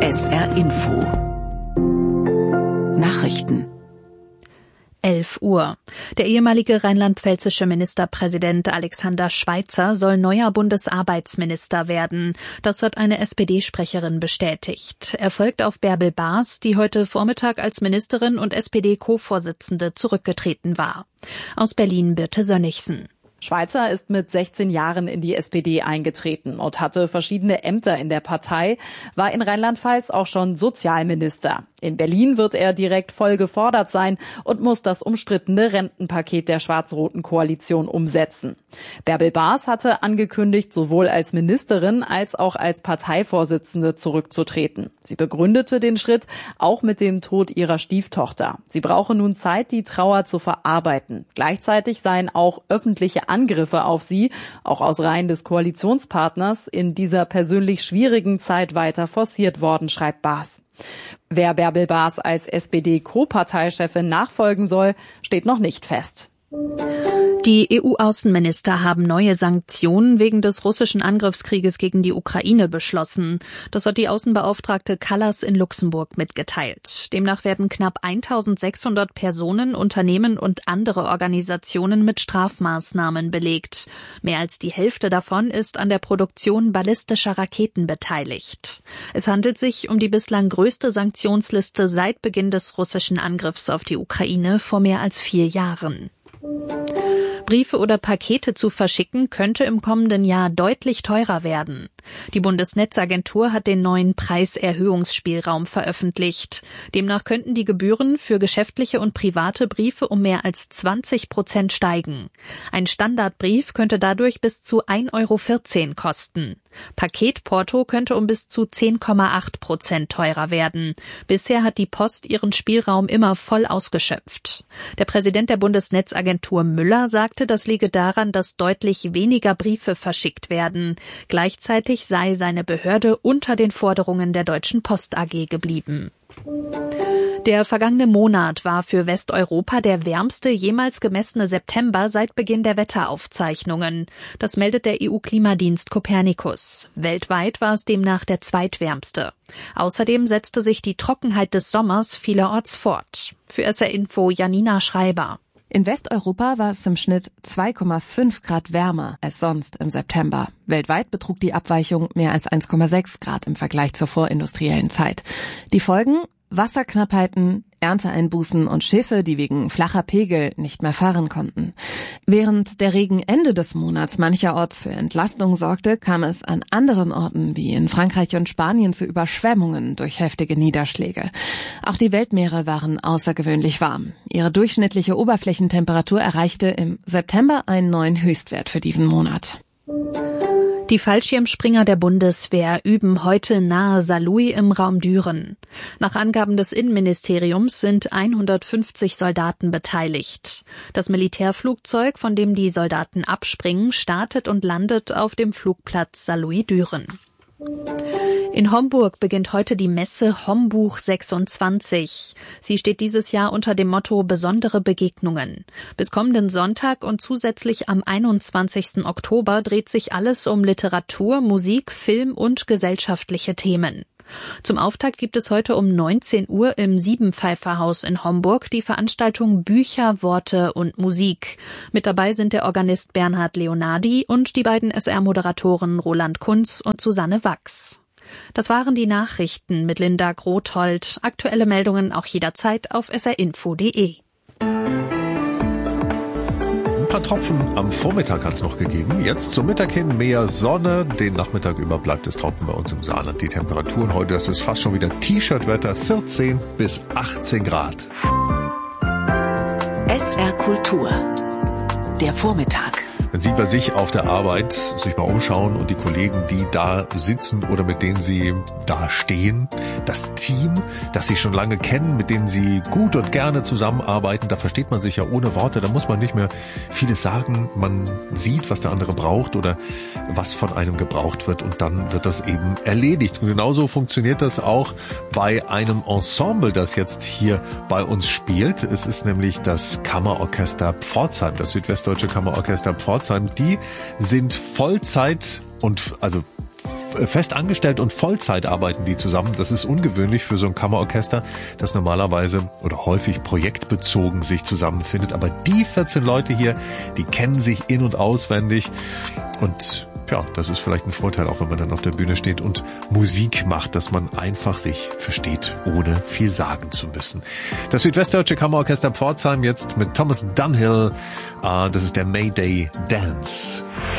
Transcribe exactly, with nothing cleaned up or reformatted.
S R Info Nachrichten elf Uhr. Der ehemalige rheinland-pfälzische Ministerpräsident Alexander Schweitzer soll neuer Bundesarbeitsminister werden. Das hat eine S P D-Sprecherin bestätigt. Er folgt auf Bärbel Baas, die heute Vormittag als Ministerin und S P D-Co-Vorsitzende zurückgetreten war. Aus Berlin Birte Sönnigsen. Schweitzer ist mit sechzehn Jahren in die S P D eingetreten und hatte verschiedene Ämter in der Partei, war in Rheinland-Pfalz auch schon Sozialminister. In Berlin wird er direkt voll gefordert sein und muss das umstrittene Rentenpaket der schwarz-roten Koalition umsetzen. Bärbel Baas hatte angekündigt, sowohl als Ministerin als auch als Parteivorsitzende zurückzutreten. Sie begründete den Schritt auch mit dem Tod ihrer Stieftochter. Sie brauche nun Zeit, die Trauer zu verarbeiten. Gleichzeitig seien auch öffentliche Angriffe auf sie, auch aus Reihen des Koalitionspartners, in dieser persönlich schwierigen Zeit weiter forciert worden, schreibt Baas. Wer Bärbel Baas als S P D-Co-Parteichefin nachfolgen soll, steht noch nicht fest. Die E U-Außenminister haben neue Sanktionen wegen des russischen Angriffskrieges gegen die Ukraine beschlossen. Das hat die Außenbeauftragte Kallas in Luxemburg mitgeteilt. Demnach werden knapp eintausendsechshundert Personen, Unternehmen und andere Organisationen mit Strafmaßnahmen belegt. Mehr als die Hälfte davon ist an der Produktion ballistischer Raketen beteiligt. Es handelt sich um die bislang größte Sanktionsliste seit Beginn des russischen Angriffs auf die Ukraine vor mehr als vier Jahren. Briefe oder Pakete zu verschicken könnte im kommenden Jahr deutlich teurer werden. Die Bundesnetzagentur hat den neuen Preiserhöhungsspielraum veröffentlicht. Demnach könnten die Gebühren für geschäftliche und private Briefe um mehr als zwanzig Prozent steigen. Ein Standardbrief könnte dadurch bis zu ein Euro vierzehn kosten. Paketporto könnte um bis zu zehn Komma acht Prozent teurer werden. Bisher hat die Post ihren Spielraum immer voll ausgeschöpft. Der Präsident der Bundesnetzagentur Müller sagte, das liege daran, dass deutlich weniger Briefe verschickt werden. Gleichzeitig sei seine Behörde unter den Forderungen der Deutschen Post A G geblieben. Der vergangene Monat war für Westeuropa der wärmste jemals gemessene September seit Beginn der Wetteraufzeichnungen. Das meldet der E U-Klimadienst Copernicus. Weltweit war es demnach der zweitwärmste. Außerdem setzte sich die Trockenheit des Sommers vielerorts fort. Für S R Info Janina Schreiber. In Westeuropa war es im Schnitt zwei Komma fünf Grad wärmer als sonst im September. Weltweit betrug die Abweichung mehr als eins Komma sechs Grad im Vergleich zur vorindustriellen Zeit. Die Folgen? Wasserknappheiten, Ernteeinbußen und Schiffe, die wegen flacher Pegel nicht mehr fahren konnten. Während der Regen Ende des Monats mancherorts für Entlastung sorgte, kam es an anderen Orten wie in Frankreich und Spanien zu Überschwemmungen durch heftige Niederschläge. Auch die Weltmeere waren außergewöhnlich warm. Ihre durchschnittliche Oberflächentemperatur erreichte im September einen neuen Höchstwert für diesen Monat. Die Fallschirmspringer der Bundeswehr üben heute nahe Saarlouis im Raum Düren. Nach Angaben des Innenministeriums sind hundertfünfzig Soldaten beteiligt. Das Militärflugzeug, von dem die Soldaten abspringen, startet und landet auf dem Flugplatz Saarlouis-Düren. In Homburg beginnt heute die Messe Hombuch sechsundzwanzig. Sie steht dieses Jahr unter dem Motto Besondere Begegnungen. Bis kommenden Sonntag und zusätzlich am einundzwanzigsten Oktober dreht sich alles um Literatur, Musik, Film und gesellschaftliche Themen. Zum Auftakt gibt es heute um neunzehn Uhr im Siebenpfeiferhaus in Homburg die Veranstaltung Bücher, Worte und Musik. Mit dabei sind der Organist Bernhard Leonardi und die beiden S R-Moderatoren Roland Kunz und Susanne Wachs. Das waren die Nachrichten mit Linda Grothold. Aktuelle Meldungen auch jederzeit auf s r info punkt d e. Ein paar Tropfen am Vormittag hat es noch gegeben. Jetzt zum Mittag hin mehr Sonne. Den Nachmittag über bleibt es trocken bei uns im Saarland. Die Temperaturen heute, das ist fast schon wieder T-Shirt-Wetter, vierzehn bis achtzehn Grad. S R Kultur. Der Vormittag. Dann sieht man sich auf der Arbeit, sich mal umschauen und die Kollegen, die da sitzen oder mit denen sie da stehen, das Team, das sie schon lange kennen, mit denen sie gut und gerne zusammenarbeiten, da versteht man sich ja ohne Worte, da muss man nicht mehr vieles sagen, man sieht, was der andere braucht oder was von einem gebraucht wird und dann wird das eben erledigt. Und genauso funktioniert das auch bei einem Ensemble, das jetzt hier bei uns spielt. Es ist nämlich das Kammerorchester Pforzheim, das Südwestdeutsche Kammerorchester Pforzheim. Die sind Vollzeit und also fest angestellt und Vollzeit arbeiten die zusammen. Das ist ungewöhnlich für so ein Kammerorchester, das normalerweise oder häufig projektbezogen sich zusammenfindet. Aber die vierzehn Leute hier, die kennen sich in- und auswendig. Und ja, das ist vielleicht ein Vorteil, auch wenn man dann auf der Bühne steht und Musik macht, dass man einfach sich versteht, ohne viel sagen zu müssen. Das Südwestdeutsche Kammerorchester Pforzheim jetzt mit Thomas Dunhill. Das ist der Mayday Dance.